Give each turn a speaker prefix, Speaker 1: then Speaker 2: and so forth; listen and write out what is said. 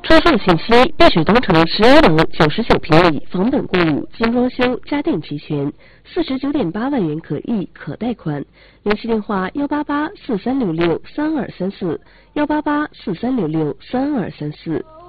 Speaker 1: 车售信息：碧水东城12楼99平米，房本过户，精装修，家电齐全，49.8万元可议可贷款。联系电话：18843663234，18843663234。